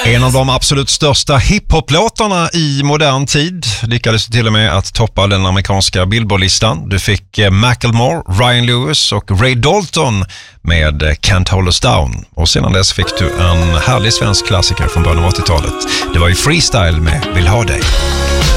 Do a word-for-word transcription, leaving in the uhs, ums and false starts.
En av de absolut största hiphop-låtarna i modern tid lyckades till och med att toppa den amerikanska Billboard-listan. Du fick Macklemore, Ryan Lewis och Ray Dalton med Can't Hold Us Down. Och sedan dess fick du en härlig svensk klassiker från början av åttiotalet. Det var ju Freestyle med Vill ha dig.